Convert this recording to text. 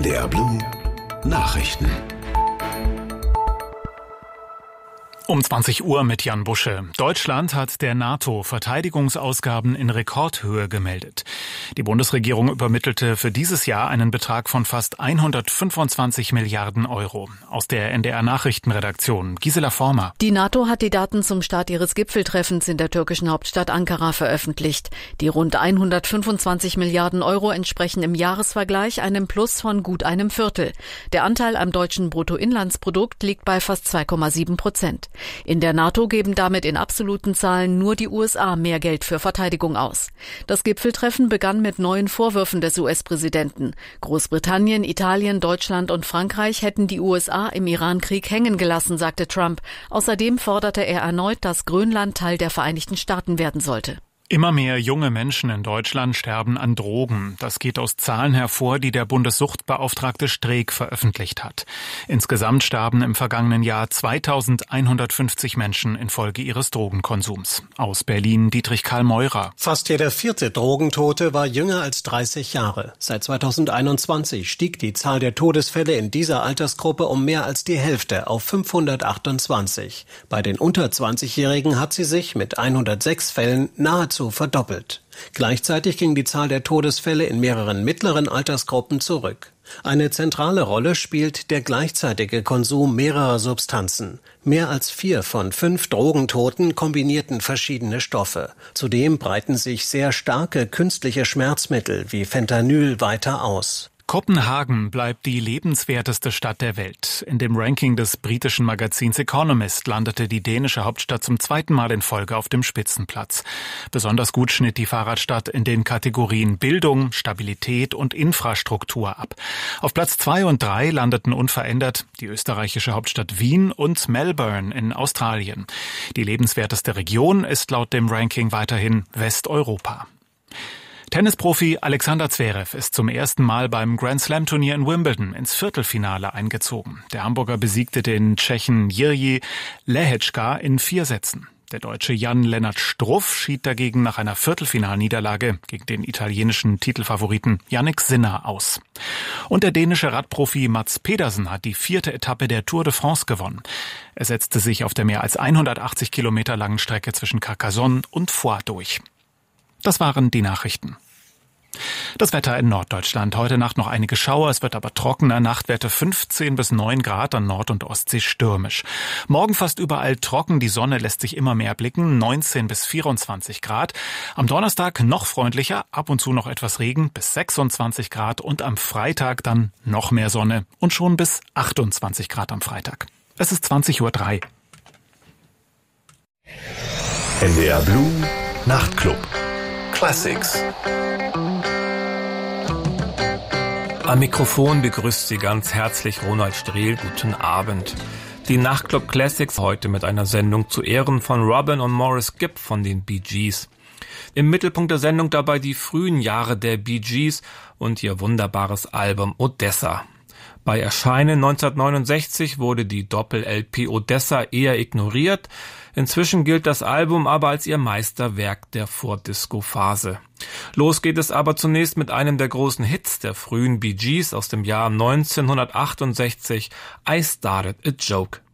NDR Blue Nachrichten. Um 20 Uhr mit Jan Busche. Deutschland hat der NATO Verteidigungsausgaben in Rekordhöhe gemeldet. Die Bundesregierung übermittelte für dieses Jahr einen Betrag von fast 125 Milliarden Euro. Aus der NDR-Nachrichtenredaktion Gisela Former. Die NATO hat die Daten zum Start ihres Gipfeltreffens in der türkischen Hauptstadt Ankara veröffentlicht. Die rund 125 Milliarden Euro entsprechen im Jahresvergleich einem Plus von gut einem Viertel. Der Anteil am deutschen Bruttoinlandsprodukt liegt bei fast 2,7%. In der NATO geben damit in absoluten Zahlen nur die USA mehr Geld für Verteidigung aus. Das Gipfeltreffen begann mit neuen Vorwürfen des US-Präsidenten. Großbritannien, Italien, Deutschland und Frankreich hätten die USA im Iran-Krieg hängen gelassen, sagte Trump. Außerdem forderte er erneut, dass Grönland Teil der Vereinigten Staaten werden sollte. Immer mehr junge Menschen in Deutschland sterben an Drogen. Das geht aus Zahlen hervor, die der Bundessuchtbeauftragte Streeck veröffentlicht hat. Insgesamt starben im vergangenen Jahr 2150 Menschen infolge ihres Drogenkonsums. Aus Berlin Dietrich Karl Meurer. Fast jeder vierte Drogentote war jünger als 30 Jahre. Seit 2021 stieg die Zahl der Todesfälle in dieser Altersgruppe um mehr als die Hälfte auf 528. Bei den unter 20-Jährigen hat sie sich mit 106 Fällen nahezu verdoppelt. Gleichzeitig ging die Zahl der Todesfälle in mehreren mittleren Altersgruppen zurück. Eine zentrale Rolle spielt der gleichzeitige Konsum mehrerer Substanzen. Mehr als 4 von 5 Drogentoten kombinierten verschiedene Stoffe. Zudem breiten sich sehr starke künstliche Schmerzmittel wie Fentanyl weiter aus. Kopenhagen bleibt die lebenswerteste Stadt der Welt. In dem Ranking des britischen Magazins Economist landete die dänische Hauptstadt zum zweiten Mal in Folge auf dem Spitzenplatz. Besonders gut schnitt die Fahrradstadt in den Kategorien Bildung, Stabilität und Infrastruktur ab. Auf Platz 2 und 3 landeten unverändert die österreichische Hauptstadt Wien und Melbourne in Australien. Die lebenswerteste Region ist laut dem Ranking weiterhin Westeuropa. Tennisprofi Alexander Zverev ist zum ersten Mal beim Grand-Slam-Turnier in Wimbledon ins Viertelfinale eingezogen. Der Hamburger besiegte den Tschechen Jirji Lehečka in 4 Sätzen. Der Deutsche Jan-Lennart Struff schied dagegen nach einer Viertelfinalniederlage gegen den italienischen Titelfavoriten Jannik Sinner aus. Und der dänische Radprofi Mats Pedersen hat die 4. Etappe der Tour de France gewonnen. Er setzte sich auf der mehr als 180 Kilometer langen Strecke zwischen Carcassonne und Foix durch. Das waren die Nachrichten. Das Wetter in Norddeutschland. Heute Nacht noch einige Schauer, es wird aber trockener. Nachtwerte 15 bis 9 Grad, an Nord- und Ostsee stürmisch. Morgen fast überall trocken, die Sonne lässt sich immer mehr blicken, 19 bis 24 Grad. Am Donnerstag noch freundlicher, ab und zu noch etwas Regen, bis 26 Grad. Und am Freitag dann noch mehr Sonne und schon bis 28 Grad am Freitag. Es ist 20:03 Uhr. NDR Blue Nachtclub Classics. Am Mikrofon begrüßt Sie ganz herzlich Ronald Strehl. Guten Abend. Die Nachtclub Classics heute mit einer Sendung zu Ehren von Robin und Maurice Gibb von den Bee Gees. Im Mittelpunkt der Sendung dabei die frühen Jahre der Bee Gees und ihr wunderbares Album Odessa. Bei Erscheinen 1969 wurde die Doppel-LP Odessa eher ignoriert. Inzwischen gilt das Album aber als ihr Meisterwerk der Vordisco-Phase. Los geht es aber zunächst mit einem der großen Hits der frühen Bee Gees aus dem Jahr 1968, I Started a Joke.